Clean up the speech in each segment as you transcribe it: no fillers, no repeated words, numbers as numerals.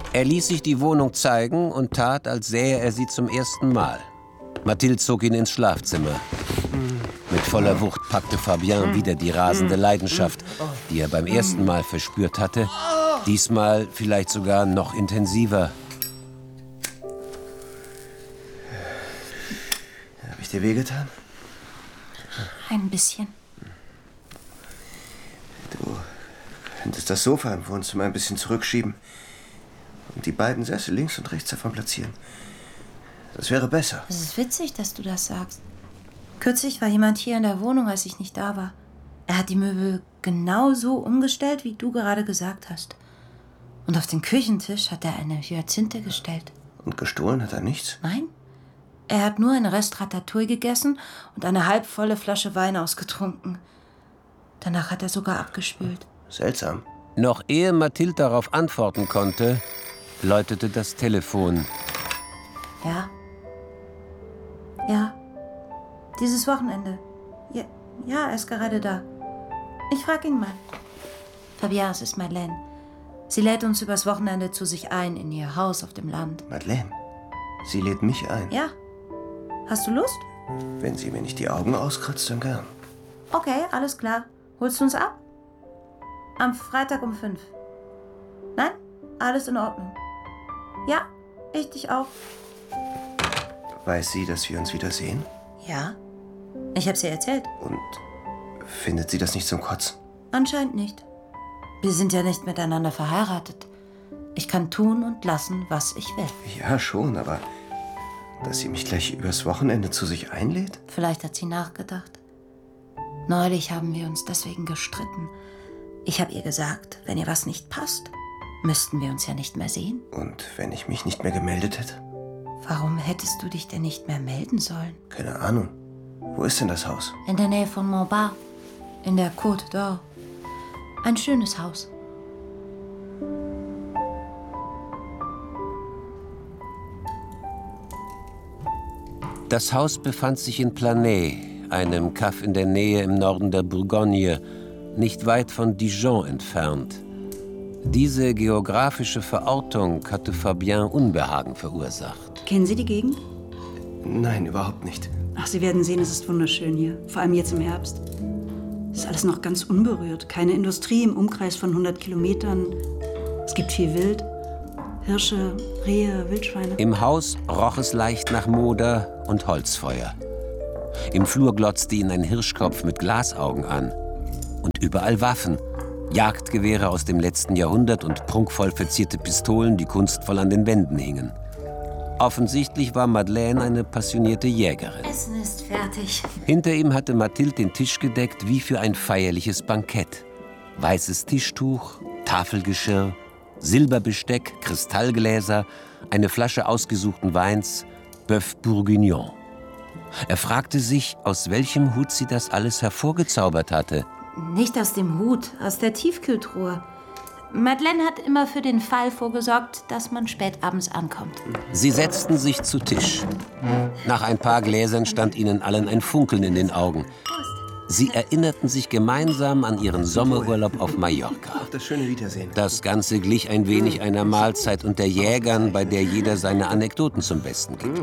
Er ließ sich die Wohnung zeigen und tat, als sähe er sie zum ersten Mal. Mathilde zog ihn ins Schlafzimmer. Mit voller Wucht packte Fabien wieder die rasende Leidenschaft, die er beim ersten Mal verspürt hatte. Diesmal vielleicht sogar noch intensiver. Habe ich dir wehgetan? Ein bisschen. Du könntest das Sofa im Wohnzimmer ein bisschen zurückschieben und die beiden Sessel links und rechts davon platzieren. Das wäre besser. Es ist witzig, dass du das sagst. Kürzlich war jemand hier in der Wohnung, als ich nicht da war. Er hat die Möbel genau so umgestellt, wie du gerade gesagt hast. Und auf den Küchentisch hat er eine Hyazinthe gestellt. Und gestohlen hat er nichts? Nein. Er hat nur eine Rest Ratatouille gegessen und eine halbvolle Flasche Wein ausgetrunken. Danach hat er sogar abgespült. Seltsam. Noch ehe Mathilde darauf antworten konnte, läutete das Telefon. Ja. Ja. Dieses Wochenende. Ja, er ist gerade da. Ich frage ihn mal. Fabien, es ist Madeleine. Sie lädt uns übers Wochenende zu sich ein in ihr Haus auf dem Land. Madeleine? Sie lädt mich ein? Ja. Hast du Lust? Wenn sie mir nicht die Augen auskratzt, dann gern. Okay, alles klar. Holst du uns ab? Am Freitag um 5. Nein? Alles in Ordnung. Ja, ich dich auch. Weiß sie, dass wir uns wiedersehen? Ja. Ich hab's ihr erzählt. Und findet sie das nicht zum Kotzen? Anscheinend nicht. Wir sind ja nicht miteinander verheiratet. Ich kann tun und lassen, was ich will. Ja, schon, aber dass sie mich gleich übers Wochenende zu sich einlädt? Vielleicht hat sie nachgedacht. Neulich haben wir uns deswegen gestritten. Ich habe ihr gesagt, wenn ihr was nicht passt, müssten wir uns ja nicht mehr sehen. Und wenn ich mich nicht mehr gemeldet hätte? Warum hättest du dich denn nicht mehr melden sollen? Keine Ahnung. Wo ist denn das Haus? In der Nähe von Montbard, in der Côte d'Or. Ein schönes Haus. Das Haus befand sich in Planay, einem Kaff in der Nähe im Norden der Bourgogne, nicht weit von Dijon entfernt. Diese geografische Verortung hatte Fabien Unbehagen verursacht. Kennen Sie die Gegend? Nein, überhaupt nicht. Ach, Sie werden sehen, es ist wunderschön hier. Vor allem jetzt im Herbst. Es ist alles noch ganz unberührt. Keine Industrie im Umkreis von 100 Kilometern. Es gibt viel Wild. Hirsche, Rehe, Wildschweine. Im Haus roch es leicht nach Moder und Holzfeuer. Im Flur glotzte ihn ein Hirschkopf mit Glasaugen an. Und überall Waffen. Jagdgewehre aus dem letzten Jahrhundert und prunkvoll verzierte Pistolen, die kunstvoll an den Wänden hingen. Offensichtlich war Madeleine eine passionierte Jägerin. Essen ist fertig. Hinter ihm hatte Mathilde den Tisch gedeckt wie für ein feierliches Bankett. Weißes Tischtuch, Tafelgeschirr, Silberbesteck, Kristallgläser, eine Flasche ausgesuchten Weins, Bœuf Bourguignon. Er fragte sich, aus welchem Hut sie das alles hervorgezaubert hatte. Nicht aus dem Hut, aus der Tiefkühltruhe. Madeleine hat immer für den Fall vorgesorgt, dass man spät abends ankommt. Sie setzten sich zu Tisch. Nach ein paar Gläsern stand ihnen allen ein Funkeln in den Augen. Sie erinnerten sich gemeinsam an ihren Sommerurlaub auf Mallorca. Auf das schöne Wiedersehen. Das Ganze glich ein wenig einer Mahlzeit unter Jägern, bei der jeder seine Anekdoten zum Besten gibt.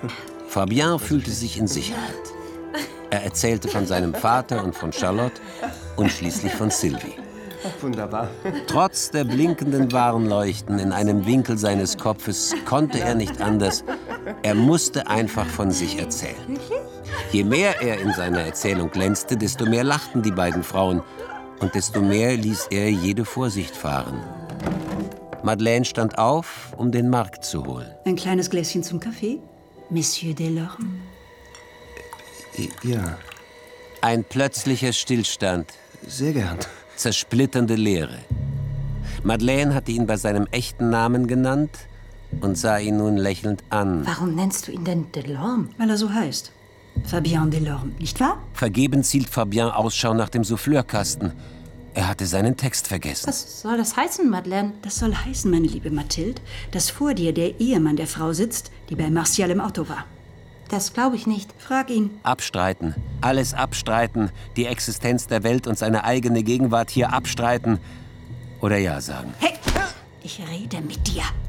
Fabien fühlte sich in Sicherheit. Er erzählte von seinem Vater und von Charlotte und schließlich von Sylvie. Wunderbar. Trotz der blinkenden Warnleuchten in einem Winkel seines Kopfes konnte er nicht anders. Er musste einfach von sich erzählen. Je mehr er in seiner Erzählung glänzte, desto mehr lachten die beiden Frauen und desto mehr ließ er jede Vorsicht fahren. Madeleine stand auf, um den Markt zu holen. Ein kleines Gläschen zum Kaffee? Monsieur Delorme. Ja, Ein plötzlicher Stillstand, sehr gern. zersplitternde Leere. Madeleine hatte ihn bei seinem echten Namen genannt und sah ihn nun lächelnd an. Warum nennst du ihn denn Delorme? Weil er so heißt. Fabien Delorme, nicht wahr? Vergebens hielt Fabien Ausschau nach dem Souffleurkasten. Er hatte seinen Text vergessen. Was soll das heißen, Madeleine? Das soll heißen, meine liebe Mathilde, dass vor dir der Ehemann der Frau sitzt, die bei Martial im Auto war. Das glaube ich nicht. Frag ihn. Abstreiten, alles abstreiten, die Existenz der Welt und seine eigene Gegenwart hier abstreiten oder ja sagen. Hey, ich rede mit dir.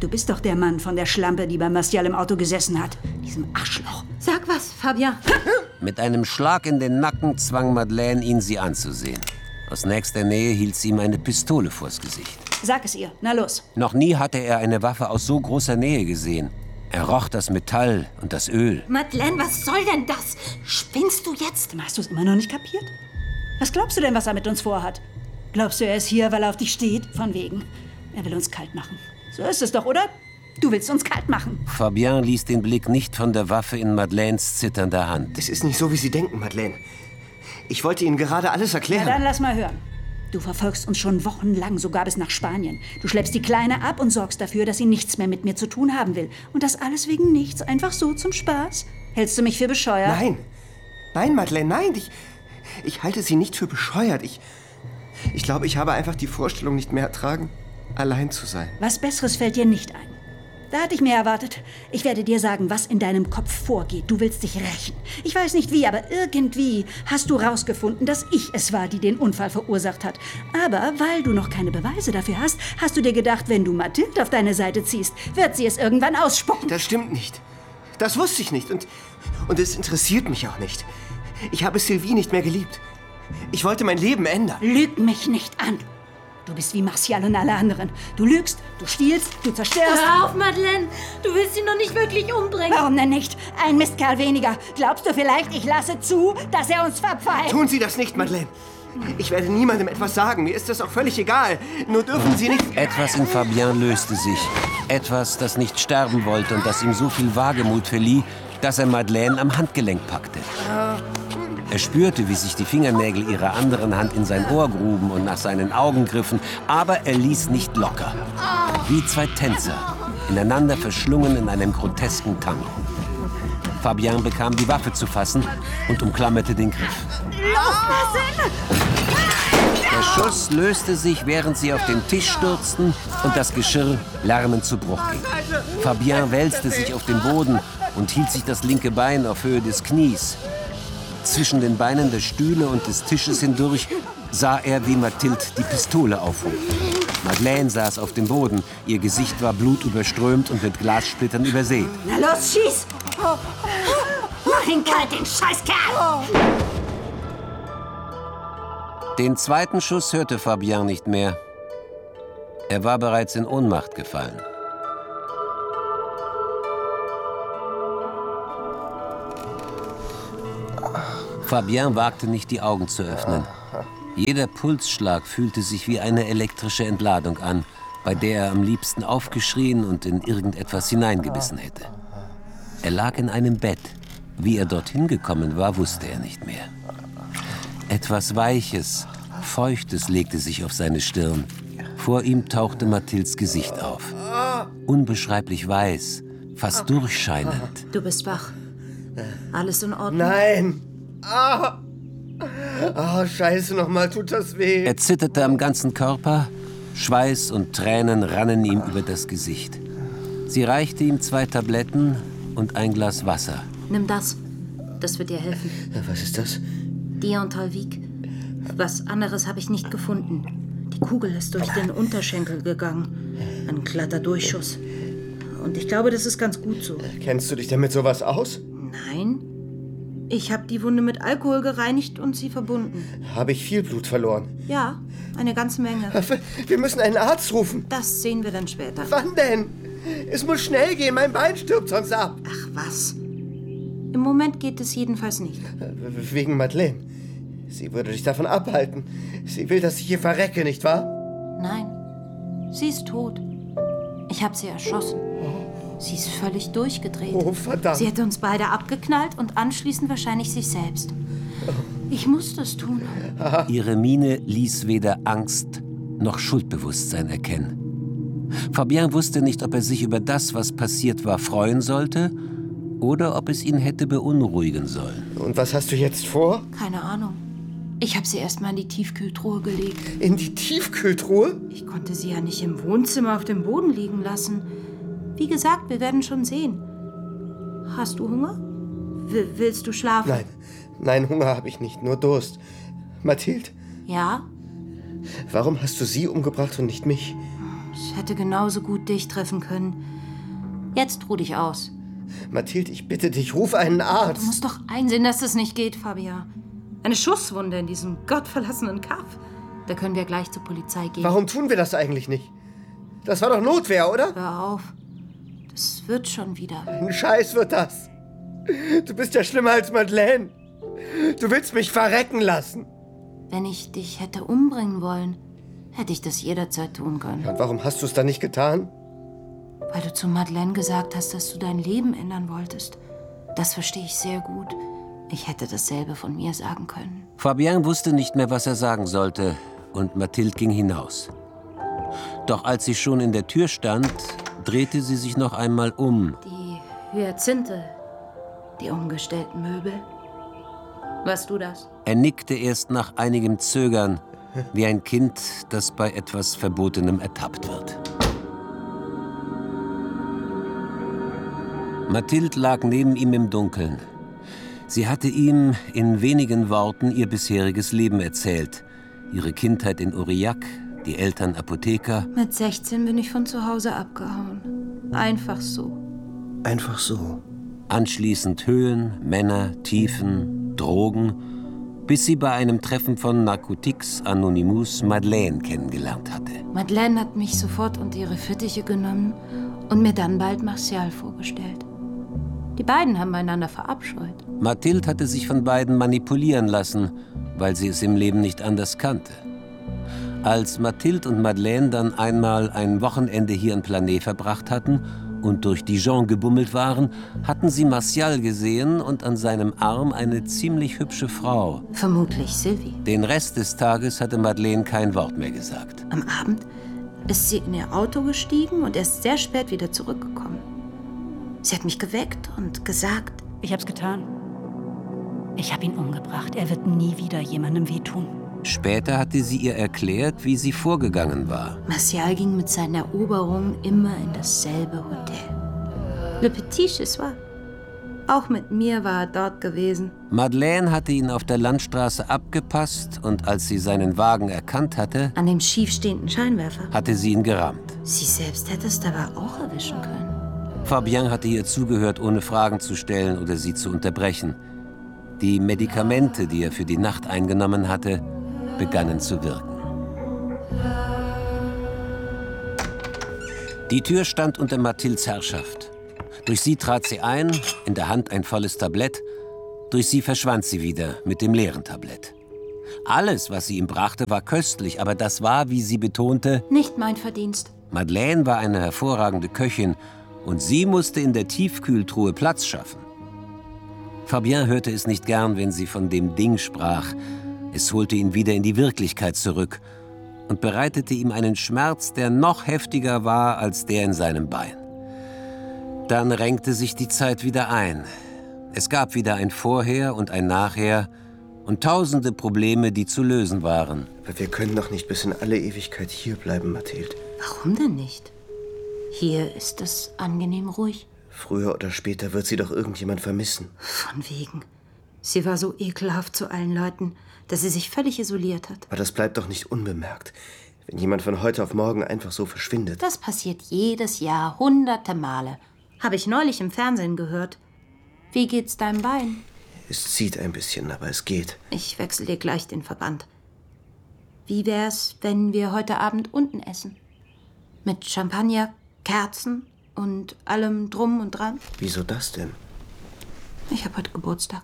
Du bist doch der Mann von der Schlampe, die bei Martial im Auto gesessen hat. Diesem Arschloch. Sag was, Fabien. Mit einem Schlag in den Nacken zwang Madeleine ihn, sie anzusehen. Aus nächster Nähe hielt sie ihm eine Pistole vors Gesicht. Sag es ihr. Na los. Noch nie hatte er eine Waffe aus so großer Nähe gesehen. Er roch das Metall und das Öl. Madeleine, was soll denn das? Spinnst du jetzt? Hast du es immer noch nicht kapiert? Was glaubst du denn, was er mit uns vorhat? Glaubst du, er ist hier, weil er auf dich steht? Von wegen. Er will uns kalt machen. So ist es doch, oder? Du willst uns kalt machen. Fabien ließ den Blick nicht von der Waffe in Madeleines zitternder Hand. Das ist nicht so, wie Sie denken, Madeleine. Ich wollte Ihnen gerade alles erklären. Na dann lass mal hören. Du verfolgst uns schon wochenlang, sogar bis nach Spanien. Du schleppst die Kleine ab und sorgst dafür, dass sie nichts mehr mit mir zu tun haben will. Und das alles wegen nichts, einfach so zum Spaß? Hältst du mich für bescheuert? Nein. Nein, Madeleine, nein. Ich halte Sie nicht für bescheuert. Ich glaube, ich habe einfach die Vorstellung nicht mehr ertragen, allein zu sein. Was Besseres fällt dir nicht ein. Da hatte ich mehr erwartet. Ich werde dir sagen, was in deinem Kopf vorgeht. Du willst dich rächen. Ich weiß nicht wie, aber irgendwie hast du rausgefunden, dass ich es war, die den Unfall verursacht hat. Aber weil du noch keine Beweise dafür hast, hast du dir gedacht, wenn du Mathilde auf deine Seite ziehst, wird sie es irgendwann ausspucken. Das stimmt nicht. Das wusste ich nicht. Und es interessiert mich auch nicht. Ich habe Sylvie nicht mehr geliebt. Ich wollte mein Leben ändern. Lüg mich nicht an. Du bist wie Martial und alle anderen. Du lügst, du stiehlst, du zerstörst. Hör auf, Madeleine. Du willst ihn doch nicht wirklich umbringen. Warum denn nicht? Ein Mistkerl weniger. Glaubst du vielleicht, ich lasse zu, dass er uns verpfeift? Tun Sie das nicht, Madeleine. Ich werde niemandem etwas sagen. Mir ist das auch völlig egal. Nur dürfen Sie nicht... Etwas in Fabien löste sich. Etwas, das nicht sterben wollte und das ihm so viel Wagemut verlieh, dass er Madeleine am Handgelenk packte. Er spürte, wie sich die Fingernägel ihrer anderen Hand in sein Ohr gruben und nach seinen Augen griffen, aber er ließ nicht locker. Wie zwei Tänzer, ineinander verschlungen in einem grotesken Tango. Fabien bekam die Waffe zu fassen und umklammerte den Griff. Der Schuss löste sich, während sie auf den Tisch stürzten und das Geschirr lärmend zu Bruch ging. Fabien wälzte sich auf den Boden und hielt sich das linke Bein auf Höhe des Knies. Zwischen den Beinen der Stühle und des Tisches hindurch sah er, wie Mathilde die Pistole aufhob. Madeleine saß auf dem Boden. Ihr Gesicht war blutüberströmt und mit Glassplittern übersät. Na los, schieß! Mach ihn kalt, den Scheißkerl! Den zweiten Schuss hörte Fabien nicht mehr. Er war bereits in Ohnmacht gefallen. Fabien wagte nicht, die Augen zu öffnen. Jeder Pulsschlag fühlte sich wie eine elektrische Entladung an, bei der er am liebsten aufgeschrien und in irgendetwas hineingebissen hätte. Er lag in einem Bett. Wie er dorthin gekommen war, wusste er nicht mehr. Etwas Weiches, Feuchtes legte sich auf seine Stirn. Vor ihm tauchte Mathildes Gesicht auf. Unbeschreiblich weiß, fast durchscheinend. Du bist wach. Alles in Ordnung? Nein! Scheiße, nochmal tut das weh. Er zitterte am ganzen Körper, Schweiß und Tränen rannen ihm über das Gesicht. Sie reichte ihm 2 Tabletten und ein Glas Wasser. Nimm das. Das wird dir helfen. Was ist das? Diantalvic. Was anderes habe ich nicht gefunden. Die Kugel ist durch den Unterschenkel gegangen. Ein glatter Durchschuss. Und ich glaube, das ist ganz gut so. Kennst du dich denn mit sowas aus? Nein. Ich habe die Wunde mit Alkohol gereinigt und sie verbunden. Habe ich viel Blut verloren? Ja, eine ganze Menge. Wir müssen einen Arzt rufen. Das sehen wir dann später. Wann denn? Es muss schnell gehen, mein Bein stirbt sonst ab. Ach was. Im Moment geht es jedenfalls nicht. Wegen Madeleine. Sie würde dich davon abhalten. Sie will, dass ich hier verrecke, nicht wahr? Nein, sie ist tot. Ich habe sie erschossen. Sie ist völlig durchgedreht. Oh, verdammt. Sie hätte uns beide abgeknallt und anschließend wahrscheinlich sich selbst. Ich musste es tun. Ihre Miene ließ weder Angst noch Schuldbewusstsein erkennen. Fabien wusste nicht, ob er sich über das, was passiert war, freuen sollte oder ob es ihn hätte beunruhigen sollen. Und was hast du jetzt vor? Keine Ahnung. Ich habe sie erst mal in die Tiefkühltruhe gelegt. In die Tiefkühltruhe? Ich konnte sie ja nicht im Wohnzimmer auf dem Boden liegen lassen. Wie gesagt, wir werden schon sehen. Hast du Hunger? Willst du schlafen? Nein, Hunger habe ich nicht, nur Durst. Mathilde? Ja? Warum hast du sie umgebracht und nicht mich? Ich hätte genauso gut dich treffen können. Jetzt ruh dich aus. Mathilde, ich bitte dich, ruf einen Arzt. Du musst doch einsehen, dass das nicht geht, Fabian. Eine Schusswunde in diesem gottverlassenen Kaff. Da können wir gleich zur Polizei gehen. Warum tun wir das eigentlich nicht? Das war doch Notwehr, oder? Hör auf. Das wird schon wieder. Ein Scheiß wird das. Du bist ja schlimmer als Madeleine. Du willst mich verrecken lassen. Wenn ich dich hätte umbringen wollen, hätte ich das jederzeit tun können. Und warum hast du es dann nicht getan? Weil du zu Madeleine gesagt hast, dass du dein Leben ändern wolltest. Das verstehe ich sehr gut. Ich hätte dasselbe von mir sagen können. Fabian wusste nicht mehr, was er sagen sollte, und Mathilde ging hinaus. Doch als sie schon in der Tür stand, drehte sie sich noch einmal um. Die Hyazinthe, die umgestellten Möbel. Warst du das? Er nickte erst nach einigem Zögern, wie ein Kind, das bei etwas Verbotenem ertappt wird. Mathilde lag neben ihm im Dunkeln. Sie hatte ihm in wenigen Worten ihr bisheriges Leben erzählt. Ihre Kindheit in Aurillac, die Eltern Apotheker. Mit 16 bin ich von zu Hause abgehauen. Einfach so. Einfach so. Anschließend Höhen, Männer, Tiefen, Drogen, bis sie bei einem Treffen von Narcotics Anonymous Madeleine kennengelernt hatte. Madeleine hat mich sofort unter ihre Fittiche genommen und mir dann bald Martial vorgestellt. Die beiden haben einander verabscheut. Mathilde hatte sich von beiden manipulieren lassen, weil sie es im Leben nicht anders kannte. Als Mathilde und Madeleine dann einmal ein Wochenende hier in Planay verbracht hatten und durch Dijon gebummelt waren, hatten sie Martial gesehen und an seinem Arm eine ziemlich hübsche Frau. Vermutlich Sylvie. Den Rest des Tages hatte Madeleine kein Wort mehr gesagt. Am Abend ist sie in ihr Auto gestiegen und erst sehr spät wieder zurückgekommen. Sie hat mich geweckt und gesagt... Ich hab's getan. Ich hab ihn umgebracht. Er wird nie wieder jemandem wehtun. Später hatte sie ihr erklärt, wie sie vorgegangen war. Martial ging mit seinen Eroberungen immer in dasselbe Hotel. Le Petit Chez Soi. Auch mit mir war er dort gewesen. Madeleine hatte ihn auf der Landstraße abgepasst und als sie seinen Wagen erkannt hatte, An dem schiefstehenden Scheinwerfer. hatte sie ihn gerammt. Sie selbst hätte es dabei auch erwischen können. Fabian hatte ihr zugehört, ohne Fragen zu stellen oder sie zu unterbrechen. Die Medikamente, die er für die Nacht eingenommen hatte, begannen zu wirken. Die Tür stand unter Mathildes Herrschaft. Durch sie trat sie ein, in der Hand ein volles Tablett. Durch sie verschwand sie wieder mit dem leeren Tablett. Alles, was sie ihm brachte, war köstlich, aber das war, wie sie betonte, Nicht mein Verdienst. Madeleine war eine hervorragende Köchin und sie musste in der Tiefkühltruhe Platz schaffen. Fabian hörte es nicht gern, wenn sie von dem Ding sprach. Es holte ihn wieder in die Wirklichkeit zurück und bereitete ihm einen Schmerz, der noch heftiger war als der in seinem Bein. Dann renkte sich die Zeit wieder ein. Es gab wieder ein Vorher und ein Nachher und tausende Probleme, die zu lösen waren. Aber wir können doch nicht bis in alle Ewigkeit hier bleiben, Mathilde. Warum denn nicht? Hier ist es angenehm ruhig. Früher oder später wird sie doch irgendjemand vermissen. Von wegen. Sie war so ekelhaft zu allen Leuten, dass sie sich völlig isoliert hat. Aber das bleibt doch nicht unbemerkt, wenn jemand von heute auf morgen einfach so verschwindet. Das passiert jedes Jahr, hunderte Male. Habe ich neulich im Fernsehen gehört. Wie geht's deinem Bein? Es zieht ein bisschen, aber es geht. Ich wechsle dir gleich den Verband. Wie wär's, wenn wir heute Abend unten essen? Mit Champagner, Kerzen und allem Drum und Dran? Wieso das denn? Ich habe heute Geburtstag.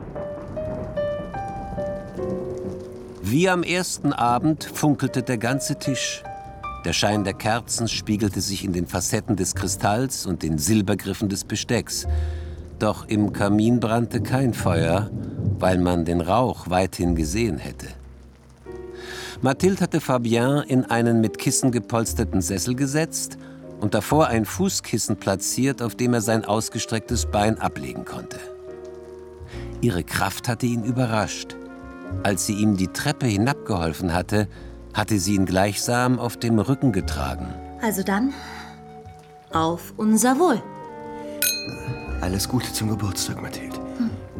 Wie am ersten Abend funkelte der ganze Tisch. Der Schein der Kerzen spiegelte sich in den Facetten des Kristalls und den Silbergriffen des Bestecks. Doch im Kamin brannte kein Feuer, weil man den Rauch weithin gesehen hätte. Mathilde hatte Fabian in einen mit Kissen gepolsterten Sessel gesetzt und davor ein Fußkissen platziert, auf dem er sein ausgestrecktes Bein ablegen konnte. Ihre Kraft hatte ihn überrascht. Als sie ihm die Treppe hinabgeholfen hatte, hatte sie ihn gleichsam auf dem Rücken getragen. Also dann, auf unser Wohl. Alles Gute zum Geburtstag, Mathilde.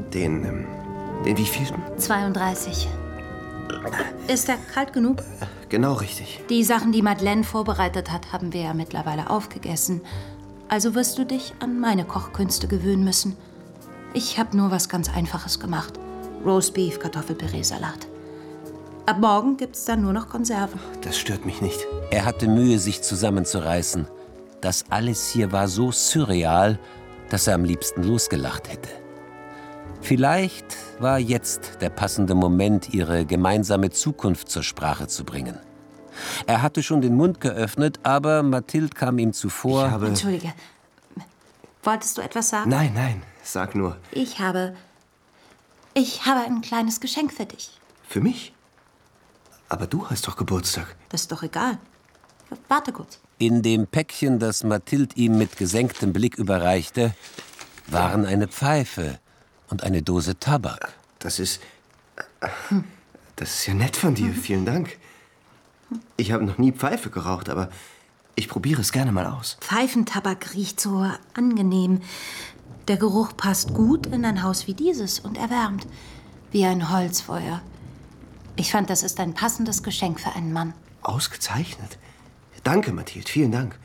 Den wievielten? 32. Ist er kalt genug? genau richtig. Die Sachen, die Madeleine vorbereitet hat, haben wir ja mittlerweile aufgegessen. Also wirst du dich an meine Kochkünste gewöhnen müssen. Ich habe nur was ganz Einfaches gemacht. Roastbeef, Kartoffelpüree, Salat. Ab morgen gibt's dann nur noch Konserven. Das stört mich nicht. Er hatte Mühe, sich zusammenzureißen. Das alles hier war so surreal, dass er am liebsten losgelacht hätte. Vielleicht war jetzt der passende Moment, ihre gemeinsame Zukunft zur Sprache zu bringen. Er hatte schon den Mund geöffnet, aber Mathilde kam ihm zuvor. Entschuldige. Wolltest du etwas sagen? Nein, sag nur. Ich habe ein kleines Geschenk für dich. Für mich? Aber du hast doch Geburtstag. Das ist doch egal. Warte kurz. In dem Päckchen, das Mathilde ihm mit gesenktem Blick überreichte, waren eine Pfeife und eine Dose Tabak. Das ist ja nett von dir. Vielen Dank. Ich habe noch nie Pfeife geraucht, aber ich probiere es gerne mal aus. Pfeifentabak riecht so angenehm. Der Geruch passt gut in ein Haus wie dieses und erwärmt. Wie ein Holzfeuer. Ich fand, das ist ein passendes Geschenk für einen Mann. Ausgezeichnet. Danke, Mathilde. Vielen Dank.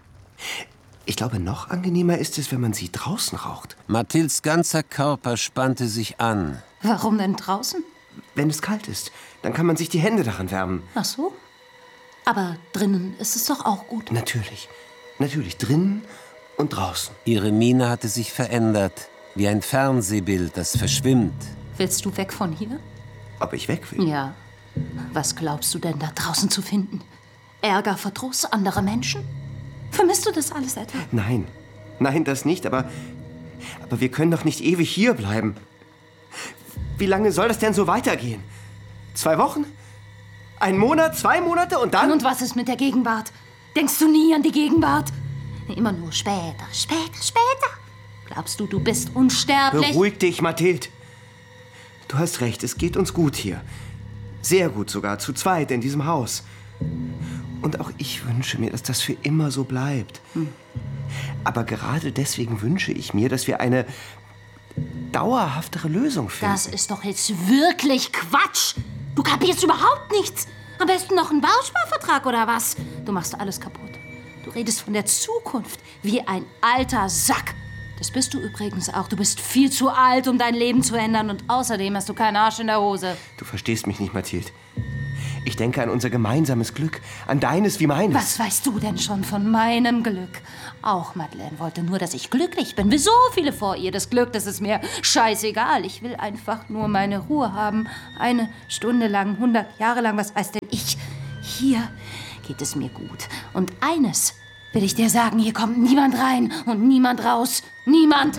Ich glaube, noch angenehmer ist es, wenn man sie draußen raucht. Mathildes ganzer Körper spannte sich an. Warum denn draußen? Wenn es kalt ist, dann kann man sich die Hände daran wärmen. Ach so? Aber drinnen ist es doch auch gut. Natürlich. Natürlich. Drinnen und draußen. Ihre Miene hatte sich verändert, wie ein Fernsehbild, das verschwimmt. Willst du weg von hier? Ob ich weg will? Ja. Was glaubst du denn da draußen zu finden? Ärger, Verdruss, andere Menschen? Vermisst du das alles etwa? Nein, das nicht, aber wir können doch nicht ewig hier bleiben. Wie lange soll das denn so weitergehen? 2 Wochen? 1 Monat, 2 Monate und dann? Und was ist mit der Gegenwart? Denkst du nie an die Gegenwart? Immer nur später, später, später. Glaubst du, du bist unsterblich? Beruhig dich, Mathilde. Du hast recht, es geht uns gut hier. Sehr gut sogar, zu zweit in diesem Haus. Und auch ich wünsche mir, dass das für immer so bleibt. Aber gerade deswegen wünsche ich mir, dass wir eine dauerhaftere Lösung finden. Das ist doch jetzt wirklich Quatsch. Du kapierst überhaupt nichts. Am besten noch einen Bausparvertrag oder was? Du machst alles kaputt. Du redest von der Zukunft wie ein alter Sack. Das bist du übrigens auch. Du bist viel zu alt, um dein Leben zu ändern. Und außerdem hast du keinen Arsch in der Hose. Du verstehst mich nicht, Mathilde. Ich denke an unser gemeinsames Glück. An deines wie meines. Was weißt du denn schon von meinem Glück? Auch Madeleine wollte nur, dass ich glücklich bin. Wie so viele vor ihr. Das Glück, das ist mir scheißegal. Ich will einfach nur meine Ruhe haben. 1 Stunde lang, 100 Jahre lang, was weiß denn ich? Hier geht es mir gut. Und eines will ich dir sagen, hier kommt niemand rein und niemand raus. Niemand!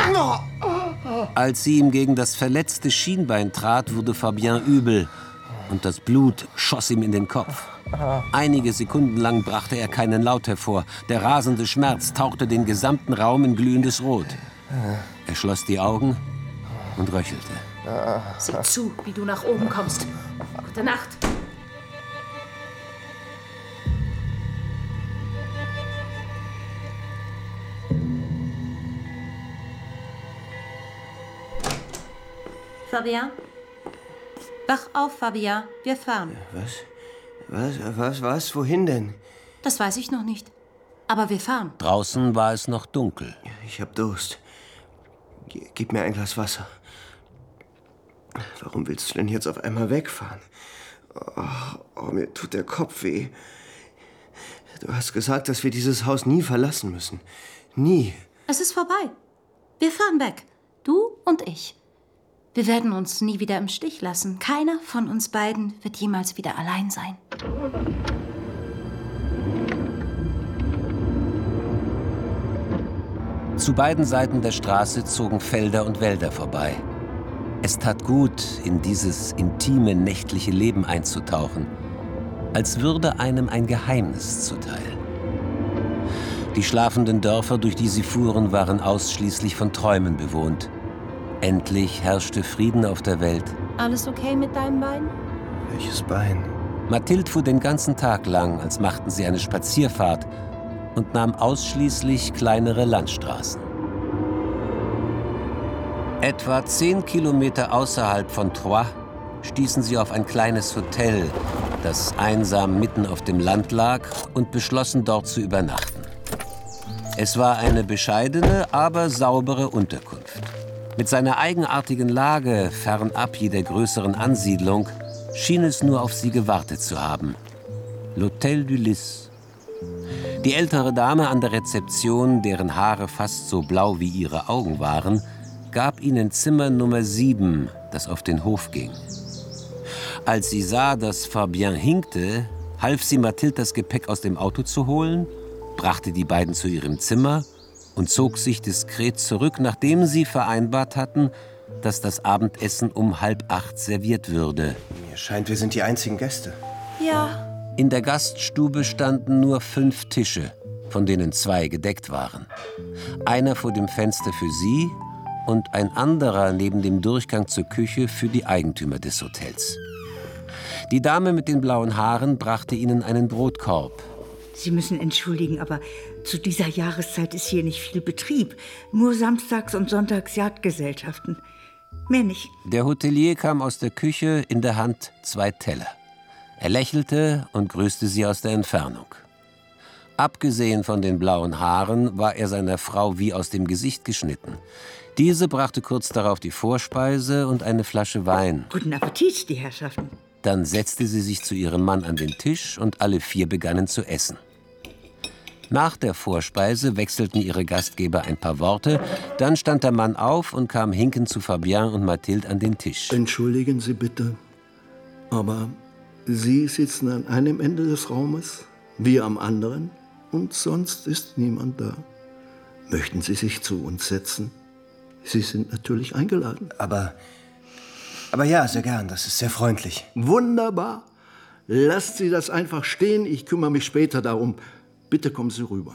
Als sie ihm gegen das verletzte Schienbein trat, wurde Fabien übel. Und das Blut schoss ihm in den Kopf. Einige Sekunden lang brachte er keinen Laut hervor. Der rasende Schmerz tauchte den gesamten Raum in glühendes Rot. Er schloss die Augen und röchelte. Sieh zu, wie du nach oben kommst. Gute Nacht. Fabien? Wach auf, Fabien. Wir fahren. Was? Wohin denn? Das weiß ich noch nicht. Aber wir fahren. Draußen war es noch dunkel. Ich hab Durst. Gib mir ein Glas Wasser. Warum willst du denn jetzt auf einmal wegfahren? Oh, mir tut der Kopf weh. Du hast gesagt, dass wir dieses Haus nie verlassen müssen. Nie. Es ist vorbei. Wir fahren weg. Du und ich. Wir werden uns nie wieder im Stich lassen. Keiner von uns beiden wird jemals wieder allein sein. Zu beiden Seiten der Straße zogen Felder und Wälder vorbei. Es tat gut, in dieses intime nächtliche Leben einzutauchen, als würde einem ein Geheimnis zuteil. Die schlafenden Dörfer, durch die sie fuhren, waren ausschließlich von Träumen bewohnt. Endlich herrschte Frieden auf der Welt. Alles okay mit deinem Bein? Welches Bein? Mathilde fuhr den ganzen Tag lang, als machten sie eine Spazierfahrt und nahm ausschließlich kleinere Landstraßen. Etwa 10 Kilometer außerhalb von Troyes stießen sie auf ein kleines Hotel, das einsam mitten auf dem Land lag, und beschlossen, dort zu übernachten. Es war eine bescheidene, aber saubere Unterkunft. Mit seiner eigenartigen Lage, fernab jeder größeren Ansiedlung, schien es nur auf sie gewartet zu haben. L'Hôtel du Lys. Die ältere Dame an der Rezeption, deren Haare fast so blau wie ihre Augen waren, gab ihnen Zimmer Nummer 7, das auf den Hof ging. Als sie sah, dass Fabien hinkte, half sie Mathilde, das Gepäck aus dem Auto zu holen, brachte die beiden zu ihrem Zimmer und zog sich diskret zurück, nachdem sie vereinbart hatten, dass das Abendessen um 7:30 serviert würde. Mir scheint, wir sind die einzigen Gäste. Ja. In der Gaststube standen nur 5 Tische, von denen 2 gedeckt waren. Einer vor dem Fenster für sie und ein anderer neben dem Durchgang zur Küche für die Eigentümer des Hotels. Die Dame mit den blauen Haaren brachte ihnen einen Brotkorb. Sie müssen entschuldigen, aber zu dieser Jahreszeit ist hier nicht viel Betrieb. Nur samstags und sonntags Jagdgesellschaften. Mehr nicht. Der Hotelier kam aus der Küche, in der Hand 2 Teller. Er lächelte und grüßte sie aus der Entfernung. Abgesehen von den blauen Haaren war er seiner Frau wie aus dem Gesicht geschnitten. Diese brachte kurz darauf die Vorspeise und eine Flasche Wein. Guten Appetit, die Herrschaften. Dann setzte sie sich zu ihrem Mann an den Tisch und alle 4 begannen zu essen. Nach der Vorspeise wechselten ihre Gastgeber ein paar Worte, dann stand der Mann auf und kam hinkend zu Fabien und Mathilde an den Tisch. Entschuldigen Sie bitte, aber Sie sitzen an einem Ende des Raumes, wir am anderen und sonst ist niemand da. Möchten Sie sich zu uns setzen? Sie sind natürlich eingeladen. Aber ja, sehr gern, das ist sehr freundlich. Wunderbar. Lasst Sie das einfach stehen, ich kümmere mich später darum. Bitte kommen Sie rüber.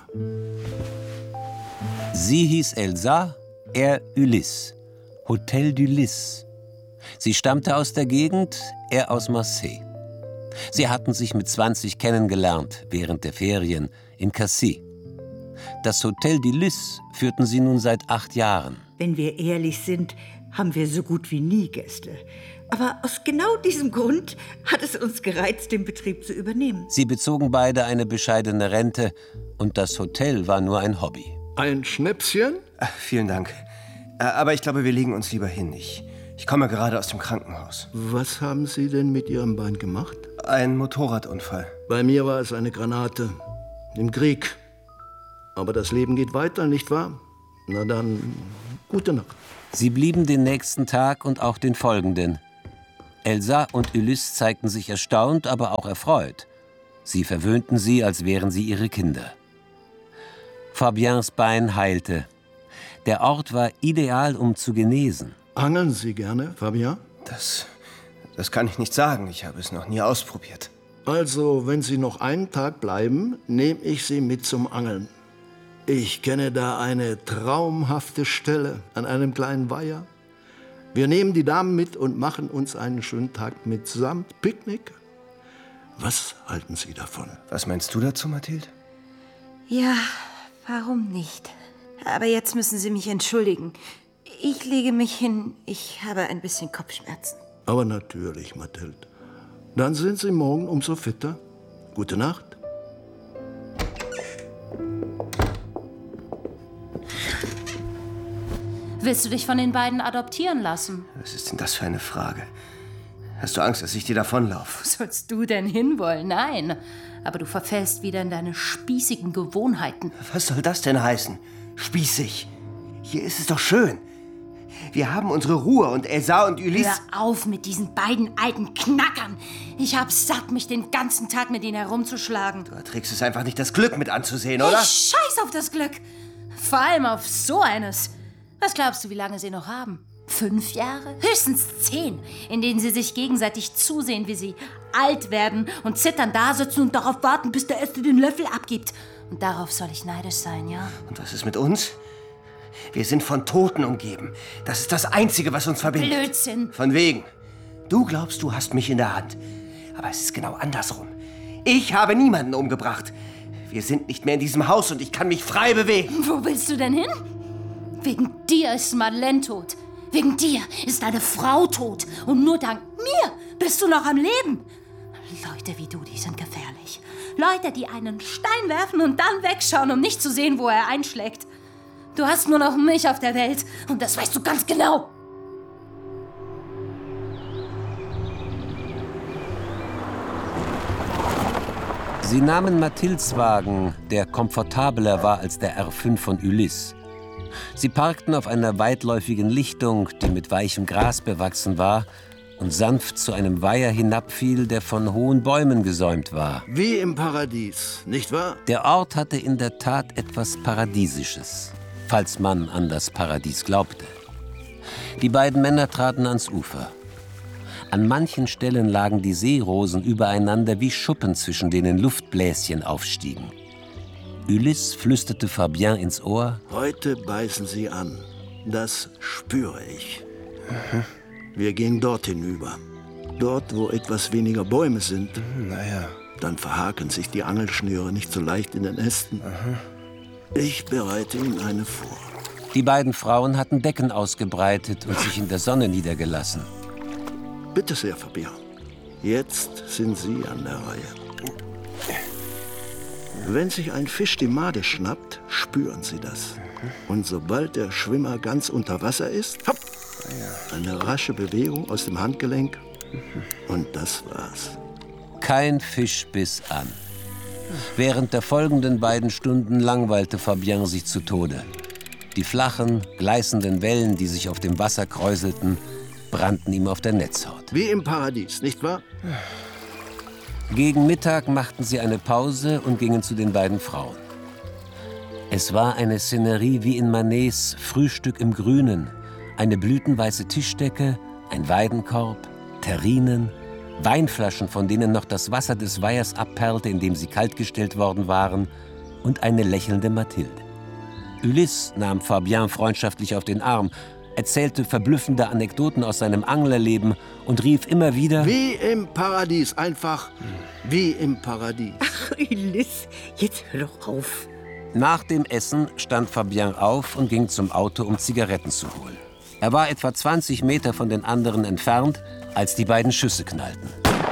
Sie hieß Elsa, er Ulysse. Hôtel du Lys. Sie stammte aus der Gegend, er aus Marseille. Sie hatten sich mit 20 kennengelernt, während der Ferien in Cassis. Das Hôtel du Lys führten sie nun seit 8 Jahren. Wenn wir ehrlich sind, haben wir so gut wie nie Gäste. Aber aus genau diesem Grund hat es uns gereizt, den Betrieb zu übernehmen. Sie bezogen beide eine bescheidene Rente und das Hotel war nur ein Hobby. Ein Schnäpschen? Vielen Dank. Aber ich glaube, wir legen uns lieber hin. Ich komme gerade aus dem Krankenhaus. Was haben Sie denn mit Ihrem Bein gemacht? Ein Motorradunfall. Bei mir war es eine Granate. Im Krieg. Aber das Leben geht weiter, nicht wahr? Na dann, gute Nacht. Sie blieben den nächsten Tag und auch den folgenden. Elsa und Ulysse zeigten sich erstaunt, aber auch erfreut. Sie verwöhnten sie, als wären sie ihre Kinder. Fabiens Bein heilte. Der Ort war ideal, um zu genesen. Angeln Sie gerne, Fabien? Das kann ich nicht sagen. Ich habe es noch nie ausprobiert. Also, wenn Sie noch einen Tag bleiben, nehme ich Sie mit zum Angeln. Ich kenne da eine traumhafte Stelle an einem kleinen Weiher. Wir nehmen die Damen mit und machen uns einen schönen Tag mitsamt Picknick. Was halten Sie davon? Was meinst du dazu, Mathilde? Ja, warum nicht? Aber jetzt müssen Sie mich entschuldigen. Ich lege mich hin. Ich habe ein bisschen Kopfschmerzen. Aber natürlich, Mathilde. Dann sind Sie morgen umso fitter. Gute Nacht. Willst du dich von den beiden adoptieren lassen? Was ist denn das für eine Frage? Hast du Angst, dass ich dir davonlaufe? Wo sollst du denn hinwollen? Nein. Aber du verfällst wieder in deine spießigen Gewohnheiten. Was soll das denn heißen? Spießig. Hier ist es doch schön. Wir haben unsere Ruhe und Elsa und Ulysse... Hör auf mit diesen beiden alten Knackern. Ich hab's satt, mich den ganzen Tag mit ihnen herumzuschlagen. Du erträgst es einfach nicht, das Glück mit anzusehen, oder? Ich scheiß auf das Glück. Vor allem auf so eines. Was glaubst du, wie lange sie noch haben? 5 Jahre? Höchstens 10, in denen sie sich gegenseitig zusehen, wie sie alt werden und zitternd da sitzen und darauf warten, bis der Erste den Löffel abgibt. Und darauf soll ich neidisch sein, ja? Und was ist mit uns? Wir sind von Toten umgeben. Das ist das Einzige, was uns verbindet. Blödsinn. Von wegen. Du glaubst, du hast mich in der Hand. Aber es ist genau andersrum. Ich habe niemanden umgebracht. Wir sind nicht mehr in diesem Haus und ich kann mich frei bewegen. Wo willst du denn hin? Wegen dir ist Madeleine tot. Wegen dir ist deine Frau tot. Und nur dank mir bist du noch am Leben. Leute wie du, die sind gefährlich. Leute, die einen Stein werfen und dann wegschauen, um nicht zu sehen, wo er einschlägt. Du hast nur noch mich auf der Welt und das weißt du ganz genau. Sie nahmen Mathildes Wagen, der komfortabler war als der R5 von Ulysse. Sie parkten auf einer weitläufigen Lichtung, die mit weichem Gras bewachsen war und sanft zu einem Weiher hinabfiel, der von hohen Bäumen gesäumt war. Wie im Paradies, nicht wahr? Der Ort hatte in der Tat etwas Paradiesisches, falls man an das Paradies glaubte. Die beiden Männer traten ans Ufer. An manchen Stellen lagen die Seerosen übereinander wie Schuppen, zwischen denen Luftbläschen aufstiegen. Ulysse flüsterte Fabien ins Ohr: Heute beißen sie an. Das spüre ich. Wir gehen dort hinüber. Dort, wo etwas weniger Bäume sind. Naja. Dann verhaken sich die Angelschnüre nicht so leicht in den Ästen. Ich bereite Ihnen eine vor. Die beiden Frauen hatten Decken ausgebreitet und sich in der Sonne niedergelassen. Bitte sehr, Fabien. Jetzt sind Sie an der Reihe. Wenn sich ein Fisch die Made schnappt, spüren Sie das. Und sobald der Schwimmer ganz unter Wasser ist, hopp, eine rasche Bewegung aus dem Handgelenk. Und das war's. Kein Fisch biss an. Während der folgenden beiden Stunden langweilte Fabien sich zu Tode. Die flachen, gleißenden Wellen, die sich auf dem Wasser kräuselten, brannten ihm auf der Netzhaut. Wie im Paradies, nicht wahr? Gegen Mittag machten sie eine Pause und gingen zu den beiden Frauen. Es war eine Szenerie wie in Manets Frühstück im Grünen. Eine blütenweiße Tischdecke, ein Weidenkorb, Terrinen, Weinflaschen, von denen noch das Wasser des Weihers abperlte, in dem sie kaltgestellt worden waren, und eine lächelnde Mathilde. Ulysse nahm Fabien freundschaftlich auf den Arm, erzählte verblüffende Anekdoten aus seinem Anglerleben und rief immer wieder: Wie im Paradies, einfach wie im Paradies. Ach, Ulysse, jetzt hör doch auf. Nach dem Essen stand Fabien auf und ging zum Auto, um Zigaretten zu holen. Er war etwa 20 Meter von den anderen entfernt, als die beiden Schüsse knallten.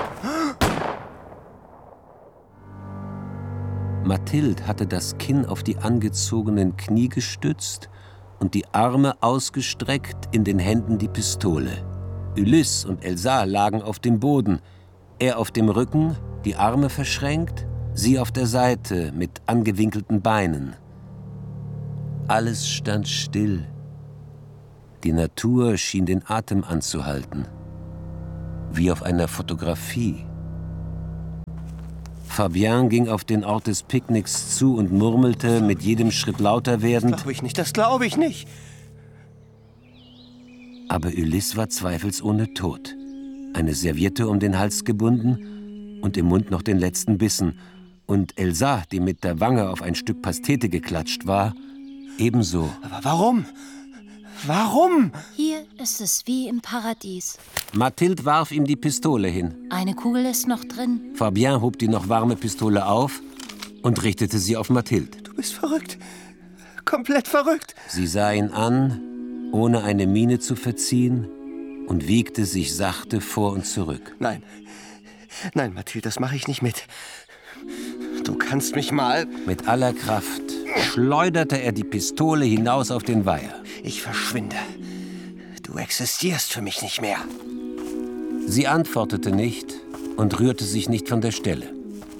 Mathilde hatte das Kinn auf die angezogenen Knie gestützt und die Arme ausgestreckt, in den Händen die Pistole. Ulysse und Elsa lagen auf dem Boden, er auf dem Rücken, die Arme verschränkt, sie auf der Seite mit angewinkelten Beinen. Alles stand still. Die Natur schien den Atem anzuhalten, wie auf einer Fotografie. Fabien ging auf den Ort des Picknicks zu und murmelte, mit jedem Schritt lauter werdend: Das glaube ich nicht. Aber Ulysse war zweifelsohne tot. Eine Serviette um den Hals gebunden und im Mund noch den letzten Bissen. Und Elsa, die mit der Wange auf ein Stück Pastete geklatscht war, ebenso. Aber warum? Warum? Hier ist es wie im Paradies. Mathilde warf ihm die Pistole hin. Eine Kugel ist noch drin. Fabien hob die noch warme Pistole auf und richtete sie auf Mathilde. Du bist verrückt. Komplett verrückt. Sie sah ihn an, ohne eine Miene zu verziehen, und wiegte sich sachte vor und zurück. Nein. Nein, Mathilde, das mache ich nicht mit. Du kannst mich mal... Mit aller Kraft schleuderte er die Pistole hinaus auf den Weiher. Ich verschwinde. Du existierst für mich nicht mehr. Sie antwortete nicht und rührte sich nicht von der Stelle.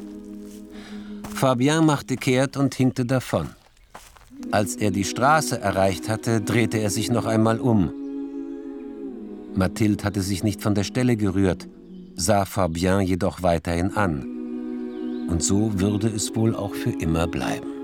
Fabien machte kehrt und hinkte davon. Als er die Straße erreicht hatte, drehte er sich noch einmal um. Mathilde hatte sich nicht von der Stelle gerührt, sah Fabien jedoch weiterhin an. Und so würde es wohl auch für immer bleiben.